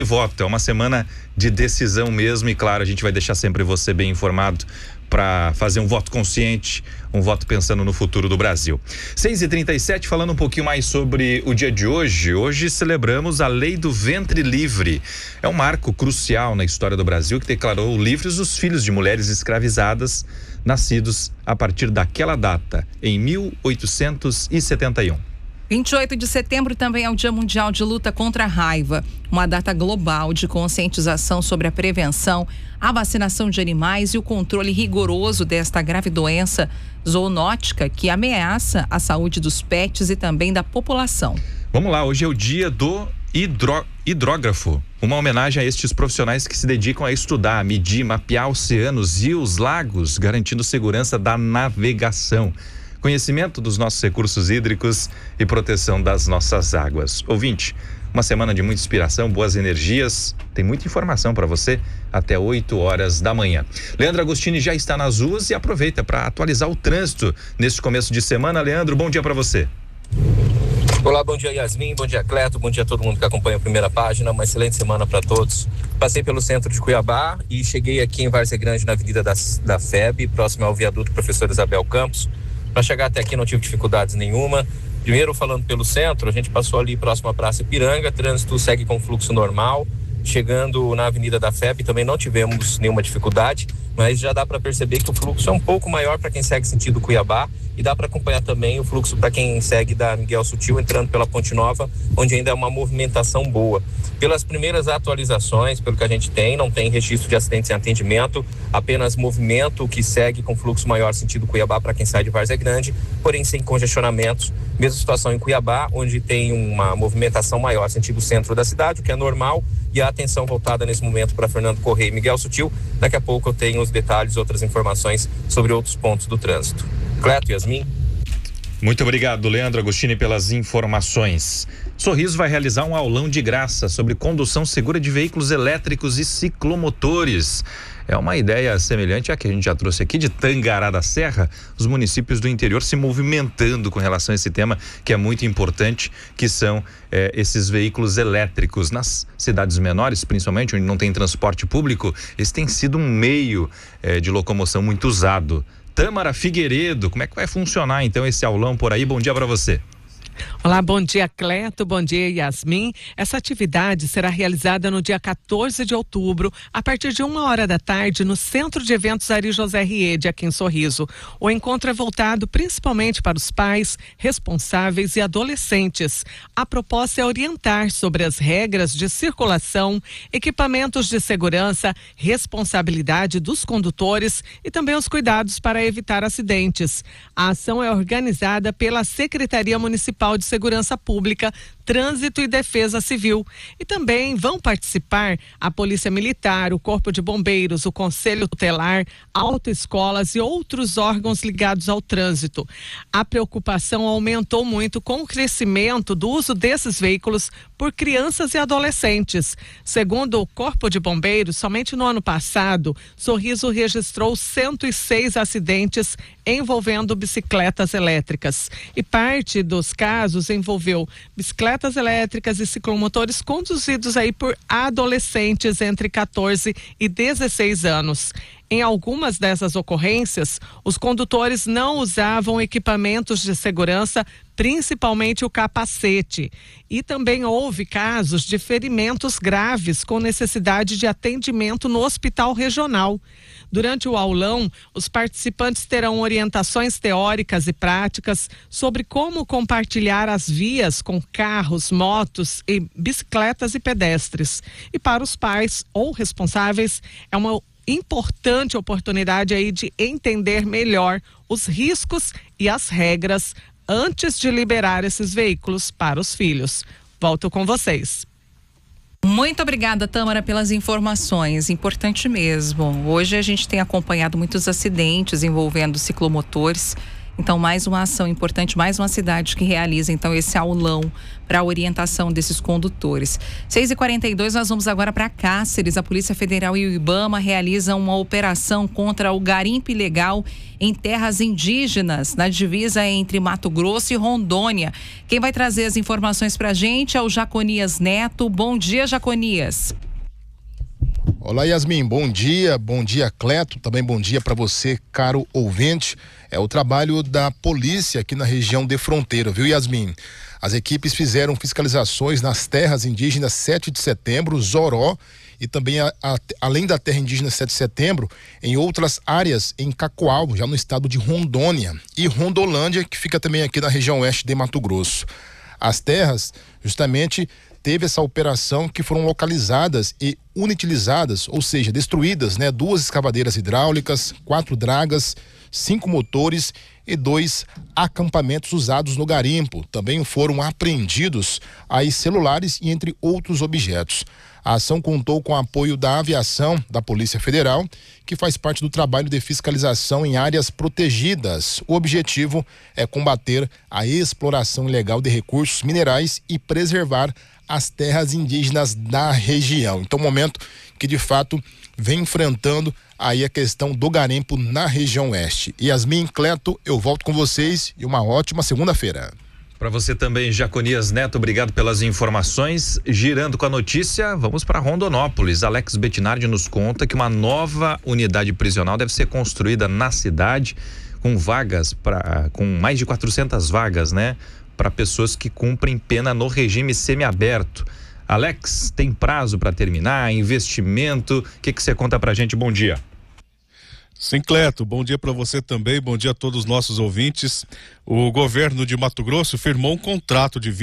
voto, é uma semana de decisão mesmo e claro, a gente vai deixar sempre você bem informado para fazer um voto consciente, um voto pensando no futuro do Brasil. 6h37, falando um pouquinho mais sobre o dia de hoje. Hoje celebramos a Lei do Ventre Livre. É um marco crucial na história do Brasil que declarou livres os filhos de mulheres escravizadas nascidos a partir daquela data, em 1871. 28 de setembro também é o Dia Mundial de Luta contra a Raiva, uma data global de conscientização sobre a prevenção, a vacinação de animais e o controle rigoroso desta grave doença zoonótica que ameaça a saúde dos pets e também da população. Vamos lá, hoje é o dia do hidrógrafo, uma homenagem a estes profissionais que se dedicam a estudar, medir, mapear oceanos e os lagos, garantindo segurança da navegação, conhecimento dos nossos recursos hídricos e proteção das nossas águas. Ouvinte, uma semana de muita inspiração, boas energias, tem muita informação para você até 8 horas da manhã. Leandro Agostini já está nas ruas e aproveita para atualizar o trânsito neste começo de semana. Leandro, bom dia para você. Olá, bom dia Yasmin, bom dia Cleto, bom dia a todo mundo que acompanha a primeira página, uma excelente semana para todos. Passei pelo centro de Cuiabá e cheguei aqui em Várzea Grande na Avenida da FEB, próximo ao viaduto Professor Isabel Campos. Para chegar até aqui não tive dificuldades nenhuma. Primeiro, falando pelo centro, a gente passou ali próximo à Praça Ipiranga, trânsito segue com fluxo normal. Chegando na Avenida da FEB também não tivemos nenhuma dificuldade, mas já dá para perceber que o fluxo é um pouco maior para quem segue sentido Cuiabá e dá para acompanhar também o fluxo para quem segue da Miguel Sutil entrando pela Ponte Nova, onde ainda é uma movimentação boa. Pelas primeiras atualizações, pelo que a gente tem, não tem registro de acidentes em atendimento, apenas movimento que segue com fluxo maior sentido Cuiabá para quem sai de Várzea Grande, porém sem congestionamentos. Mesma situação em Cuiabá, onde tem uma movimentação maior sentido centro da cidade, o que é normal, e a atenção voltada nesse momento para Fernando Correia e Miguel Sutil. Daqui a pouco eu tenho os detalhes, outras informações sobre outros pontos do trânsito. Cleto, Yasmin. Muito obrigado, Leandro Agostini, pelas informações. Sorriso vai realizar um aulão de graça sobre condução segura de veículos elétricos e ciclomotores. É uma ideia semelhante à que a gente já trouxe aqui de Tangará da Serra, os municípios do interior se movimentando com relação a esse tema que é muito importante, que são esses veículos elétricos. Nas cidades menores, principalmente, onde não tem transporte público, esse tem sido um meio de locomoção muito usado. Tâmara Figueiredo, como é que vai funcionar então esse aulão por aí? Bom dia para você. Olá, bom dia Cleto, bom dia Yasmin. Essa atividade será realizada no dia 14 de outubro, a partir de 1h da tarde, no Centro de Eventos Ari José Riede, aqui em Sorriso. O encontro é voltado principalmente para os pais, responsáveis e adolescentes. A proposta é orientar sobre as regras de circulação, equipamentos de segurança, responsabilidade dos condutores e também os cuidados para evitar acidentes. A ação é organizada pela Secretaria Municipal de Segurança Pública, Trânsito e Defesa Civil. E também vão participar a Polícia Militar, o Corpo de Bombeiros, o Conselho Tutelar, autoescolas e outros órgãos ligados ao trânsito. A preocupação aumentou muito com o crescimento do uso desses veículos por crianças e adolescentes. Segundo o Corpo de Bombeiros, somente no ano passado, Sorriso registrou 106 acidentes envolvendo bicicletas elétricas. E parte dos casos envolveu bicicletas elétricas e ciclomotores conduzidos aí por adolescentes entre 14 e 16 anos. Em algumas dessas ocorrências, os condutores não usavam equipamentos de segurança, principalmente o capacete. E também houve casos de ferimentos graves com necessidade de atendimento no hospital regional. Durante o aulão, os participantes terão orientações teóricas e práticas sobre como compartilhar as vias com carros, motos e bicicletas e pedestres. E para os pais ou responsáveis, é uma importante oportunidade aí de entender melhor os riscos e as regras antes de liberar esses veículos para os filhos. Volto com vocês. Muito obrigada, Tâmara, pelas informações. Importante mesmo. Hoje a gente tem acompanhado muitos acidentes envolvendo ciclomotores Então, mais uma ação importante, mais uma cidade que realiza, então, esse aulão para a orientação desses condutores. 6h42, nós vamos agora para Cáceres. A Polícia Federal e o IBAMA realizam uma operação contra o garimpo ilegal em terras indígenas, na divisa entre Mato Grosso e Rondônia. Quem vai trazer as informações para a gente é o Jaconias Neto. Bom dia, Jaconias. Olá, Yasmin, bom dia, Cleto, também bom dia para você, caro ouvinte. É o trabalho da polícia aqui na região de fronteira, viu, Yasmin? As equipes fizeram fiscalizações nas terras indígenas 7 de setembro, Zoró, e também, além da terra indígena 7 de setembro, em outras áreas em Cacoal, já no estado de Rondônia, e Rondolândia, que fica também aqui na região oeste de Mato Grosso. As terras, justamente, teve essa operação que foram localizadas e inutilizadas, ou seja, destruídas, 2 escavadeiras hidráulicas, 4 dragas, 5 motores e 2 acampamentos usados no garimpo. Também foram apreendidos aí celulares e entre outros objetos. A ação contou com o apoio da aviação da Polícia Federal, que faz parte do trabalho de fiscalização em áreas protegidas. O objetivo é combater a exploração ilegal de recursos minerais e preservar as terras indígenas da região. Então, momento que de fato vem enfrentando aí a questão do garimpo na região oeste. Yasmin, Cleto, eu volto com vocês e uma ótima segunda-feira. Para você também, Jaconias Neto, obrigado pelas informações. Girando com a notícia, vamos para Rondonópolis. Alex Bettinardi nos conta que uma nova unidade prisional deve ser construída na cidade com vagas com mais de 400 vagas, para pessoas que cumprem pena no regime semiaberto. Alex, tem prazo para terminar? Investimento? O que você conta pra gente? Bom dia. Sim, Cleto, bom dia para você também, bom dia a todos os nossos ouvintes. O governo de Mato Grosso firmou um contrato de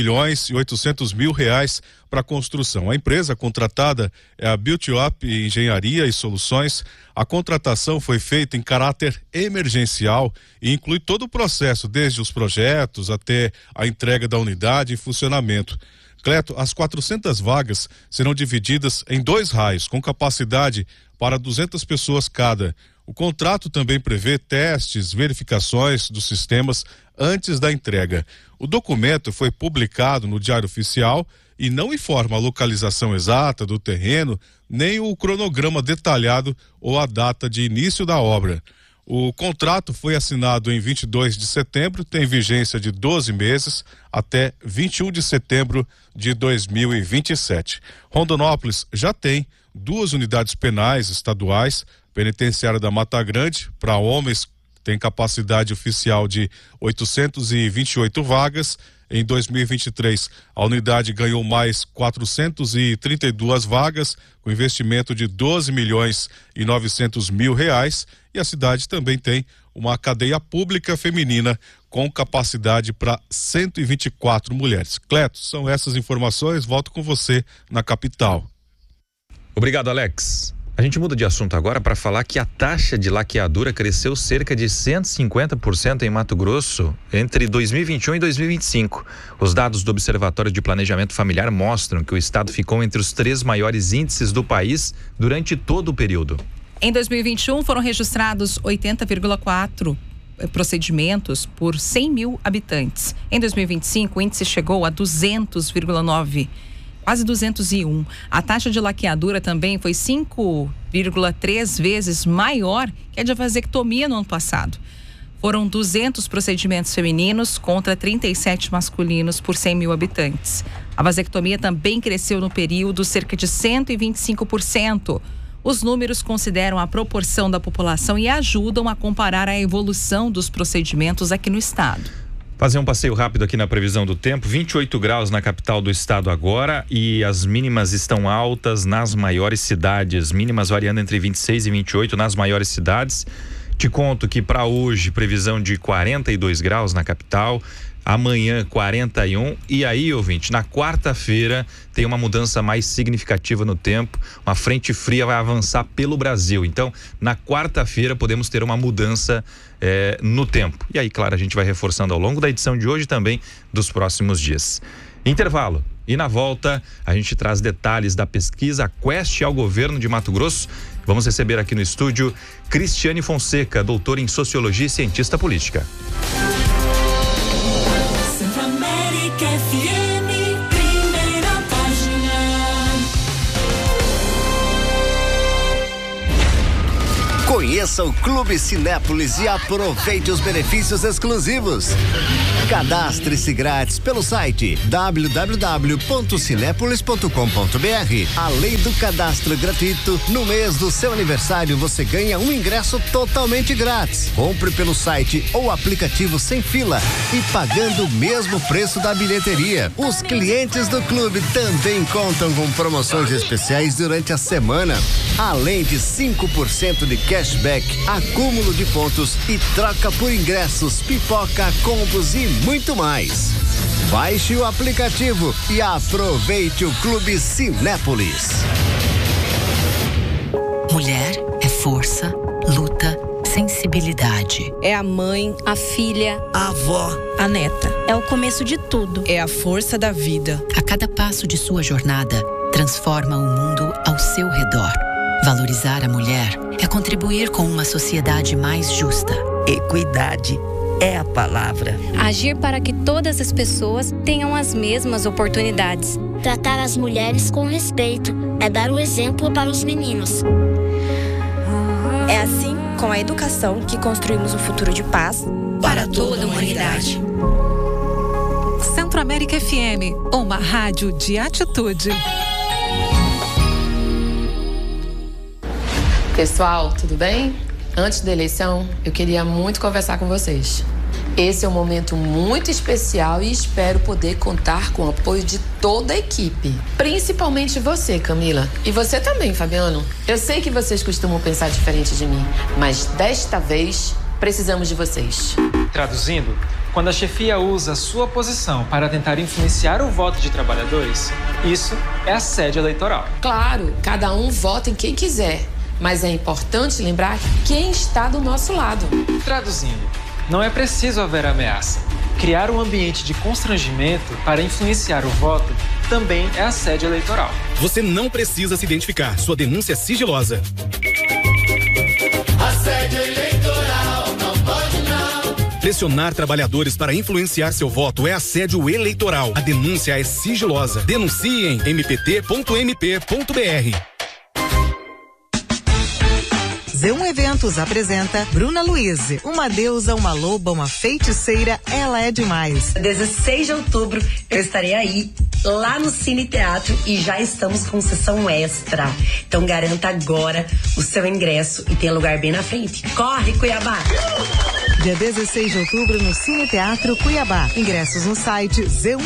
21.800.000 reais para a construção. A empresa contratada é a Built Up Engenharia e Soluções. A contratação foi feita em caráter emergencial e inclui todo o processo, desde os projetos até a entrega da unidade em funcionamento. Cleto, as 400 vagas serão divididas em 2 raios, com capacidade para 200 pessoas cada. O contrato também prevê testes, verificações dos sistemas antes da entrega. O documento foi publicado no Diário Oficial e não informa a localização exata do terreno, nem o cronograma detalhado ou a data de início da obra. O contrato foi assinado em 22 de setembro, tem vigência de 12 meses até 21 de setembro de 2027. Rondonópolis já tem 2 unidades penais estaduais, penitenciária da Mata Grande, para homens, tem capacidade oficial de 828 vagas. Em 2023, a unidade ganhou mais 432 vagas, com investimento de 12.900.000 reais. E a cidade também tem uma cadeia pública feminina com capacidade para 124 mulheres. Cleto, são essas informações. Volto com você na capital. Obrigado, Alex. A gente muda de assunto agora para falar que a taxa de laqueadura cresceu cerca de 150% em Mato Grosso entre 2021 e 2025. Os dados do Observatório de Planejamento Familiar mostram que o estado ficou entre os 3 maiores índices do país durante todo o período. Em 2021 foram registrados 80,4 procedimentos por 100 mil habitantes. Em 2025 o índice chegou a 200,9. Quase 201. A taxa de laqueadura também foi 5,3 vezes maior que a de vasectomia no ano passado. Foram 200 procedimentos femininos contra 37 masculinos por 100 mil habitantes. A vasectomia também cresceu no período cerca de 125%. Os números consideram a proporção da população e ajudam a comparar a evolução dos procedimentos aqui no estado. Fazer um passeio rápido aqui na previsão do tempo. 28 graus na capital do estado agora e as mínimas estão altas nas maiores cidades, mínimas variando entre 26 e 28 nas maiores cidades. Te conto que para hoje previsão de 42 graus na capital, amanhã 41 e aí, ouvinte, na quarta-feira tem uma mudança mais significativa no tempo, uma frente fria vai avançar pelo Brasil, então na quarta-feira podemos ter uma mudança no tempo. E aí, claro, a gente vai reforçando ao longo da edição de hoje e também dos próximos dias. Intervalo. E na volta a gente traz detalhes da pesquisa Quest ao governo de Mato Grosso Vamos receber aqui no estúdio Cristiane Fonseca, doutora em Sociologia e cientista política. Conheça o Clube Cinépolis e aproveite os benefícios exclusivos. Cadastre-se grátis pelo site www.cinepolis.com.br. Além do cadastro gratuito, no mês do seu aniversário você ganha um ingresso totalmente grátis. Compre pelo site ou aplicativo sem fila e pagando o mesmo preço da bilheteria. Os clientes do clube também contam com promoções especiais durante a semana. Além de 5% de cashback, acúmulo de pontos e troca por ingressos, pipoca, combos e muito mais. Baixe o aplicativo e aproveite o Clube Cinépolis. Mulher é força, luta, sensibilidade. É a mãe, a filha, a avó, a neta. É o começo de tudo. É a força da vida. A cada passo de sua jornada, transforma o mundo ao seu redor. Valorizar a mulher é contribuir com uma sociedade mais justa. Equidade é a palavra. Agir para que todas as pessoas tenham as mesmas oportunidades. Tratar as mulheres com respeito é dar um exemplo para os meninos. É assim, com a educação, que construímos um futuro de paz para toda a humanidade. Centro América FM, uma rádio de atitude. Pessoal, tudo bem? Antes da eleição, eu queria muito conversar com vocês. Esse é um momento muito especial e espero poder contar com o apoio de toda a equipe. Principalmente você, Camila. E você também, Fabiano. Eu sei que vocês costumam pensar diferente de mim, mas desta vez precisamos de vocês. Traduzindo, quando a chefia usa a sua posição para tentar influenciar o voto de trabalhadores, isso é assédio eleitoral. Claro, cada um vota em quem quiser. Mas é importante lembrar quem está do nosso lado. Traduzindo, não é preciso haver ameaça. Criar um ambiente de constrangimento para influenciar o voto também é assédio eleitoral. Você não precisa se identificar. Sua denúncia é sigilosa. Assédio eleitoral, não pode não. Pressionar trabalhadores para influenciar seu voto é assédio eleitoral. A denúncia é sigilosa. Denuncie em mpt.mp.br. Z1 Eventos apresenta Bruna Luiz, uma deusa, uma loba, uma feiticeira, ela é demais. 16 de outubro eu estarei aí, lá no Cine Teatro, e já estamos com sessão extra. Então garanta agora o seu ingresso e tem lugar bem na frente. Corre, Cuiabá! Dia 16 de outubro no Cine Teatro Cuiabá. Ingressos no site Z1